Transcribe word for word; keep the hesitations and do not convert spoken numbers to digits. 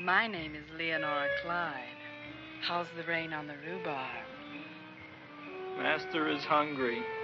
My name is Leonora Clyde. How's the rain on the rhubarb? Master is hungry.